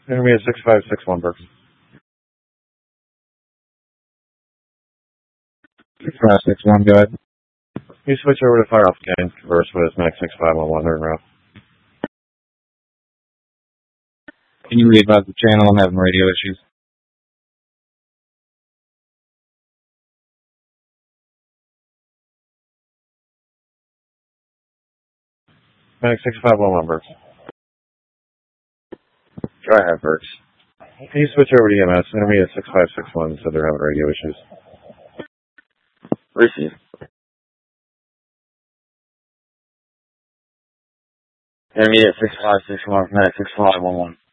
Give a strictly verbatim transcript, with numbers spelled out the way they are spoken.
Intermediate six five six one, Burks. six five six one, go ahead. You switch over to Fire Off Gain, converse with Max six five one one, third row. Can you re-advise the channel? I'm having radio issues. Max six five one one, Burks. Go ahead, Burks. Can you switch over to E M S? Intermediate six five six one, so they're having radio issues. Receive. Intermediate six five six one, Max six five one one.